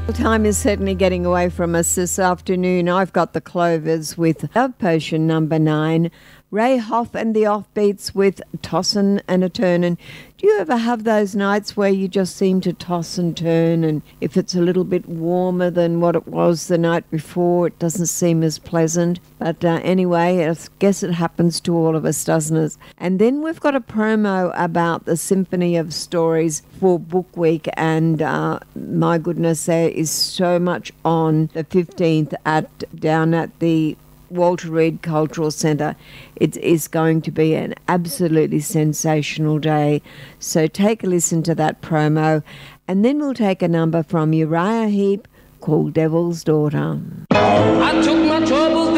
Time is certainly getting away from us this afternoon. I've got the Clovers with Love Potion number 9, Ray Hoff and the Offbeats with Tossin' and a Turnin'. Do you ever have those nights where you just seem to toss and turn, and if it's a little bit warmer than what it was the night before, it doesn't seem as pleasant? But anyway, I guess it happens to all of us, doesn't it? And then we've got a promo about the Symphony of Stories for Book Week, and my goodness, there is so much on the 15th down at the Walter Reed Cultural Centre. It is going to be an absolutely sensational day. So take a listen to that promo, and then we'll take a number from Uriah Heep called Devil's Daughter. I took my troubles